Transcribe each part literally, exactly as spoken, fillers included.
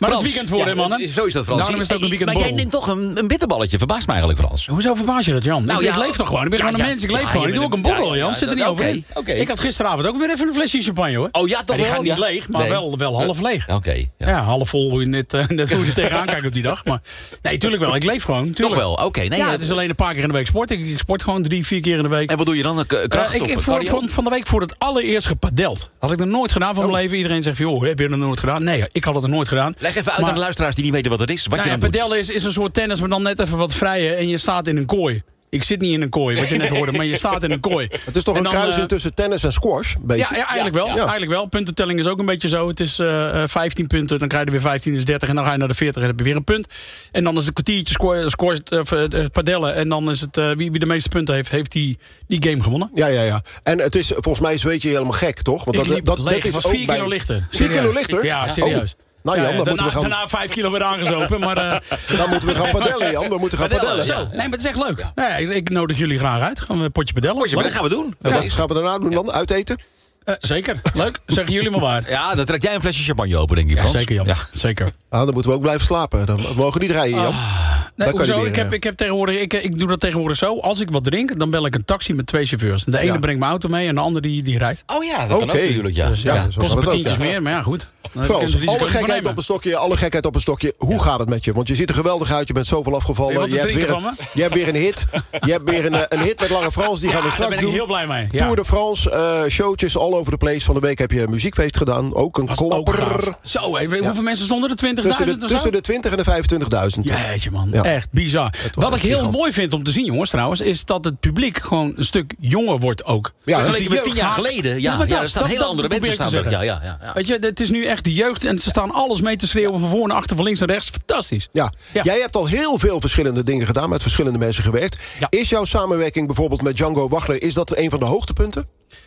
Maar dat is weekend voor, hè, mannen? Zo is dat, Frans. Daarom is het ook een weekend maar jij neemt toch een, een bitterballetje. Verbaast me eigenlijk, Frans. Hoezo verbaas je dat, Jan? Nou, ik, ja, ik leef toch gewoon? Ik ben ja, gewoon een ja, mens. Ik leef ja, gewoon. je Ik doe ook bent een een- borrel, ja, ja, Jan. Zit er dat- niet over oké, in. oké. Ik had gisteravond ook weer even een flesje champagne, hoor. Oh ja, toch En die wel? gaat niet Ja. leeg, maar Nee. wel, wel half leeg. Oké. Okay, ja. Ja, half vol, hoe je, net, uh, net, hoe je er tegenaan kijkt op die dag. Maar nee, tuurlijk wel. Ik leef gewoon. Tuurlijk. Toch wel, oké. Okay, nee, ja, ja, het is alleen een paar keer in de week sport. Ik, ik sport gewoon drie, vier keer in de week. En wat doe je dan? Een k- kracht Uh, ik of heb een voor, cardio? van, van de week voor het allereerst gepadeld. Had ik nog nooit gedaan van mijn leven. Iedereen zegt, joh, heb je dat nog nooit gedaan? Nee, ik had het nog nooit gedaan. Leg even uit Maar- aan de luisteraars die niet weten wat het is. Wat Nou je ja, dan doet. padellen is, is een soort tennis, maar dan net even wat vrijer. En je staat in een kooi. Ik zit niet in een kooi, wat je net hoorde, maar je staat in een kooi. Het is toch En een dan, kruising uh, tussen tennis en squash? Een beetje. Ja, ja, eigenlijk wel. Ja. Eigenlijk wel. Puntentelling is ook een beetje zo. Het is uh, vijftien punten, dan krijg je weer vijftien, is dertig. En dan ga je naar de veertig en dan heb je weer een punt. En dan is het een kwartiertje squash, squash, uh, uh, padellen. En dan is het uh, wie, wie de meeste punten heeft, heeft die, die game gewonnen. Ja, ja, ja. En het is, volgens mij is weet je helemaal gek, toch? Want Ik dat, liep dat, leeg. dat is Het was ook vier bij- kilo lichter. Vier kilo Serieus. lichter? Ja, serieus. Oh. Nou Jan, Ja, ja, dan, daarna, moeten we gaan, daarna vijf kilo weer aangezopen, maar... Uh, dan moeten we gaan padellen, Jan. We moeten gaan Padellen, padellen. zo. nee, maar het is echt leuk. Ja. Ja, ik, ik nodig jullie graag uit. Gaan we een potje padellen. Potje, maar Leuk. dat gaan we doen. En Ja. wat gaan we daarna doen dan? Uiteten? Uh, zeker. Leuk. Zeggen jullie maar waar. Ja, dan trek jij een flesje champagne open, denk ik, Ja, Frans. zeker, Jan. Ja. Zeker. Nou, dan moeten we ook blijven slapen. Dan we mogen niet rijden, Jan. Nee, Dan kan je hoezo? weer, ik, heb, eh, ik, heb tegenwoordig, ik, ik doe dat tegenwoordig zo. Als ik wat drink, dan bel ik een taxi met twee chauffeurs. De ene Ja. brengt mijn auto mee en de andere die, die rijdt. Oh ja, dat kan Oké. ook natuurlijk, ja. Dus ja, Ja, zo kost gaat een het ook, tientjes ja. meer, maar ja, goed. Dan kunnen Frans, ze risico alle niet van gekheid nemen. op een stokje, alle gekheid op een stokje. Hoe gaat het met je? Want je ziet er geweldig uit, je bent zoveel afgevallen. Wil je wat te hebt weer drinken een, van je hebt weer een hit. Je hebt weer een, eh, een hit met Lange Frans, die gaan we Ja, daar straks ben ik doen. heel blij mee. Ja. Tour de France, eh, showtjes all over the place. Van de week heb je een muziekfeest gedaan. Ook een Was ook klapper. gaaf. Zo, hé, hoeveel mensen stonden er? Tussen twintigduizend de, of zo? tussen de twintig en de vijfentwintigduizend. Jeetje man, Ja. echt bizar. was Wat ik echt heel gigantisch. mooi vind om te zien, jongens, trouwens, is dat het publiek gewoon een stuk jonger wordt ook. Ja, Dus Vergeleken de met tien jaar jeugd- geleden. Ja, maar ja, dat- er staan dat- hele dat andere probeer mensen ik te staan er. zeggen. Ja, ja, ja. Weet je, het is nu echt de jeugd en ze staan alles mee te schreeuwen van voor naar achter, van links naar rechts. Fantastisch. Ja. Ja. Jij hebt al heel veel verschillende dingen gedaan. Met verschillende mensen gewerkt. Ja. Is jouw samenwerking bijvoorbeeld met Django Wagner... is dat een van de hoogtepunten?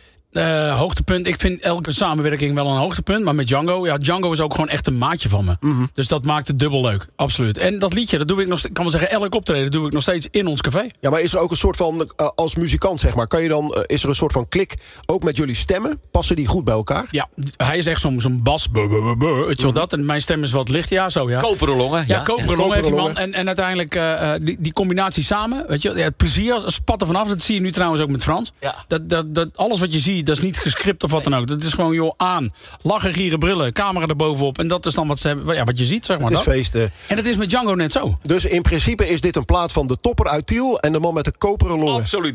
Uh, hoogtepunt, ik vind elke samenwerking wel een hoogtepunt. Maar met Django, ja, Django is ook gewoon echt een maatje van me. Mhm. Dus dat maakt het dubbel leuk, absoluut. En dat liedje, dat doe ik nog steeds, kan wel zeggen, elk optreden doe ik nog steeds in ons café. Ja, maar is er ook een soort van... eh, als muzikant, zeg maar... kan je dan, eh, is er een soort van klik ook met jullie stemmen? Passen die goed bij elkaar? Ja, hij is echt zo'n zo'n bas, buh, buh, buh, buh, weet je wel dat? En mijn stem is wat licht, ja, zo ja. Koperen longen. Ja, koperen longen heeft die man. Koperen En, en uiteindelijk uh, die, die combinatie samen, weet je, ja, het plezier spat er vanaf. Dat zie je nu trouwens ook met Frans. Ja. Dat, dat, dat, alles wat je ziet, dat is niet gescript of wat dan ook. Dat is gewoon, joh, aan. Lachen, gieren, brullen, camera erbovenop. En dat is dan wat, ze hebben, ja, wat je ziet, zeg maar. Het is dat. feesten. En het is met Django net zo. Dus in principe is dit een plaat van de topper uit Tiel... en de man met de koperen longen. Absoluut.